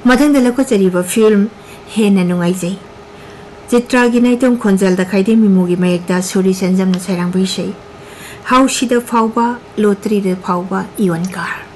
मथंग लखोचरीब film हेन्ना नुंगाइजै चित्रागी नाइतोम खोंजल खाइदे मिमुगी मयेक्ता सूरी संजम सैरांबु इसै हाउसिद फाउबा lottery फाउबा इयोनकार